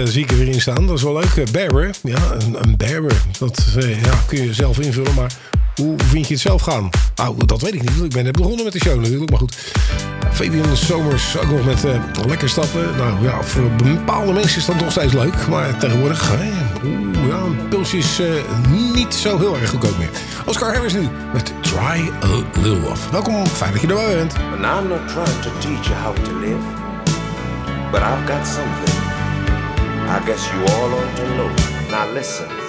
zie ik er weer in staan. Dat is wel leuk. Bearer. Ja, een bearer. Dat kun je zelf invullen. Maar hoe vind je het zelf gaan? Nou, dat weet ik niet. Ik ben net begonnen met de show natuurlijk. Maar goed. Fabian Somers ook nog met lekker stappen. Nou ja, voor bepaalde mensen is dat nog steeds leuk. Maar tegenwoordig, een pulsje is niet zo heel erg goedkoop meer. Oscar Harris nu met Try a Little Love. Welkom, fijn dat je erbij bent. And I'm not trying to teach you how to live, but I've got something I guess you all ought to know. Now listen.